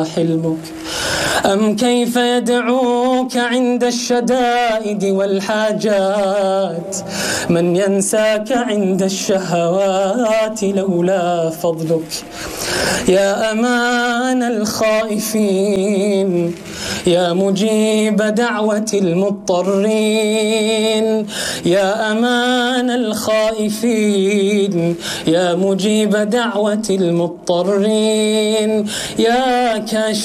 حلمك؟ أم كيف يدعوك عند الشدائد والحاجات من ينساك عند الشهوات لولا فضلك؟ يا أمان الخائفين، يا مجيب دعوة المضطرين، يا أمان الخائفين، يا مجيب دعوة المضطرين، يا كاشف